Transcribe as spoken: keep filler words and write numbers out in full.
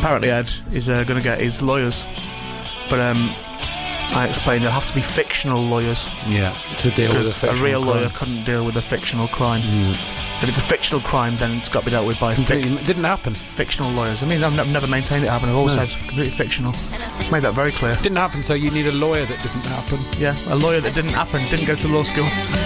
apparently Ed is uh, going to get his lawyers, but um, I explained they'll have to be fictional lawyers. Yeah, to deal with a Because fictional a real crime. lawyer couldn't deal with a fictional crime. Mm. If it's a fictional crime, then it's got to be dealt with by Completely, fic- it didn't happen. fictional lawyers. I mean, I've ne- never maintained it happened. I've always No. said completely fictional. Made that very clear. Didn't happen, so you need a lawyer that didn't happen. Yeah, a lawyer that didn't happen, didn't go to law school.